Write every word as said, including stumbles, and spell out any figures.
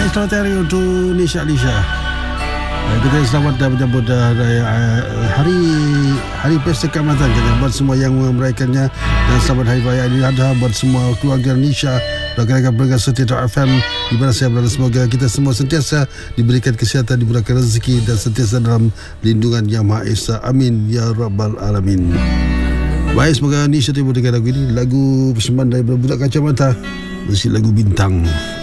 selamat hari untuk Nisha Alisha. Kita selamat dan menyambut hari, hari hari pesta Keamatan buat semua yang merayakannya, dan selamat hari raya Idul Adha buat semua keluarga Nisha dan rakan-rakan pendengar setia F M di mana saya berada. Semoga kita semua sentiasa diberikan kesihatan, diberikan rezeki dan sentiasa dalam lindungan Yang Maha Esa. Amin ya rabbal alamin. Baik, semoga Nisha terima dengan lagu ini, lagu persembahan daripada Budak Kacamata, versi lagu Bintang.